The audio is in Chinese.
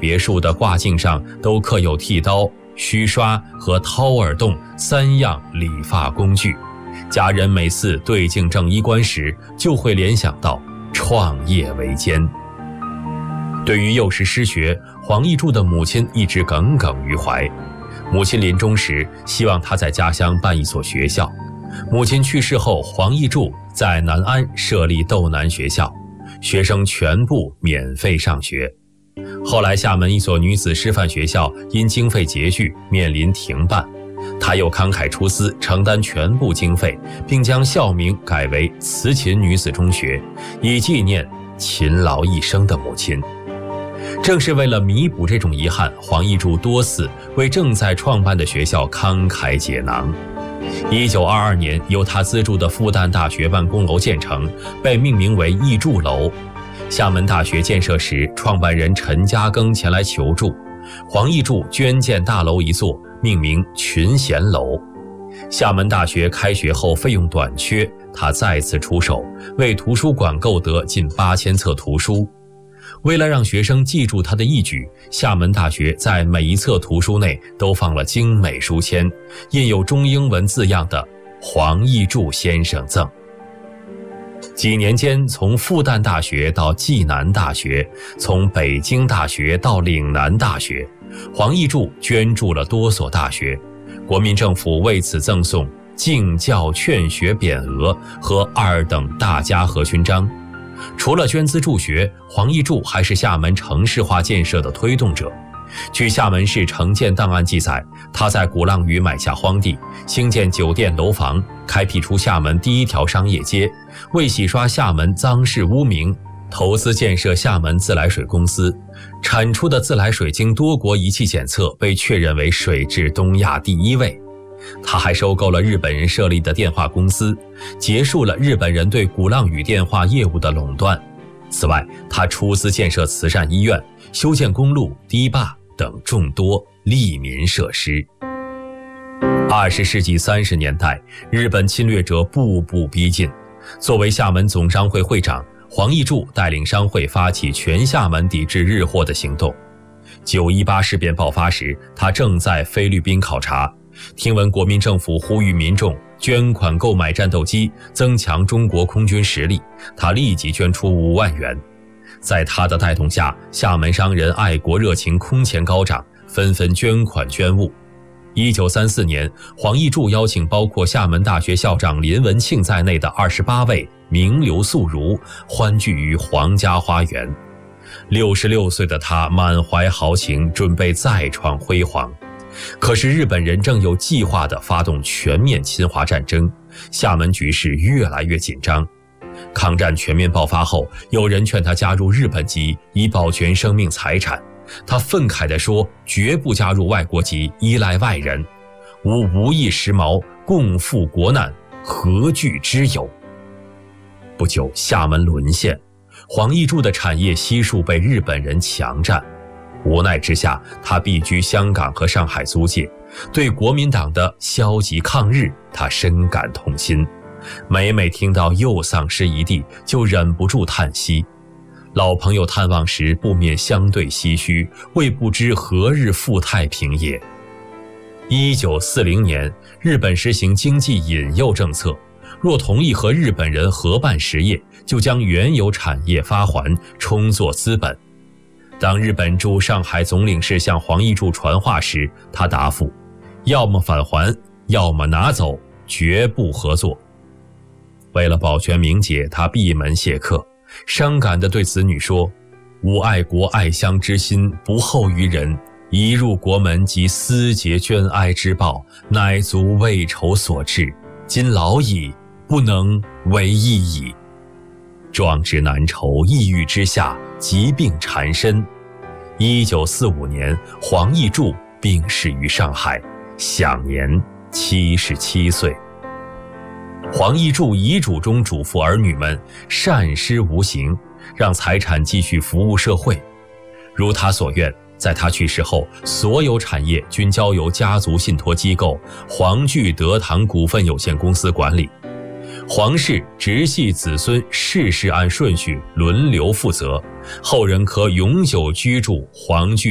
别墅的挂镜上都刻有剃刀、须刷和掏耳洞3样理发工具，家人每次对镜正衣冠时，就会联想到创业维艰。对于幼时失学，黄义柱的母亲一直耿耿于怀。母亲临终时希望他在家乡办一所学校。母亲去世后，黄义柱在南安设立斗南学校，学生全部免费上学。后来厦门一所女子师范学校因经费拮据面临停办，他又慷慨出资承担全部经费，并将校名改为慈勤女子中学，以纪念勤劳一生的母亲。正是为了弥补这种遗憾，黄义柱多次为正在创办的学校慷慨解囊。1922年，由他资助的复旦大学办公楼建成，被命名为义柱楼。厦门大学建设时，创办人陈嘉庚前来求助，黄义柱捐建大楼一座，命名群贤楼。厦门大学开学后费用短缺，他再次出手，为图书馆购得近8000册图书。为了让学生记住他的义举，厦门大学在每一册图书内都放了精美书签，印有中英文字样的黄义柱先生赠。几年间，从复旦大学到暨南大学，从北京大学到岭南大学，黄义柱捐助了多所大学，国民政府为此赠送敬教劝学匾额和2等大家和勋章。除了捐资助学，黄义柱还是厦门城市化建设的推动者。据厦门市城建档案记载，他在鼓浪屿买下荒地，兴建酒店楼房，开辟出厦门第一条商业街，为洗刷厦门脏事污名，投资建设厦门自来水公司，产出的自来水经多国仪器检测，被确认为水质东亚第1位。他还收购了日本人设立的电话公司，结束了日本人对鼓浪屿电话业务的垄断。此外，他出资建设慈善医院、修建公路、堤坝等众多利民设施。20世纪30年代，日本侵略者步步逼近。作为厦门总商会会长，黄义柱带领商会发起全厦门抵制日货的行动。918事变爆发时，他正在菲律宾考察，听闻国民政府呼吁民众捐款购买战斗机，增强中国空军实力，他立即捐出5万元。在他的带动下，厦门商人爱国热情空前高涨，纷纷捐款捐物。1934年，黄义柱邀请包括厦门大学校长林文庆在内的28位名流宿儒欢聚于黄家花园。66岁的他满怀豪情，准备再创辉煌。可是日本人正有计划地发动全面侵华战争，厦门局势越来越紧张。抗战全面爆发后，有人劝他加入日本籍，以保全生命财产。他愤慨地说，绝不加入外国籍，依赖外人。吾无一时髦，共赴国难，何惧之有？不久，厦门沦陷，黄义柱的产业悉数被日本人强占。无奈之下，他避居香港和上海租界。对国民党的消极抗日，他深感痛心。每每听到又丧失一地，就忍不住叹息。老朋友探望时，不免相对唏嘘，谓不知何日复太平也。1940年，日本实行经济引诱政策，若同意和日本人合办实业，就将原有产业发还，充作资本。当日本驻上海总领事向黄义柱传话时，他答复：要么返还，要么拿走，绝不合作。为了保全名节，他闭门谢客，伤感地对子女说：吾爱国爱乡之心不厚于人，一入国门即思竭捐哀之报，乃足为仇所致，今老矣，不能为义矣。壮志难酬，抑郁之下，疾病缠身。1945年，黄义柱病逝于上海，享年77岁。黄义柱遗嘱中嘱咐儿女们善施无形，让财产继续服务社会。如他所愿，在他去世后，所有产业均交由家族信托机构黄聚德堂股份有限公司管理。黄氏直系子孙世世按顺序轮流负责，后人可永久居住黄聚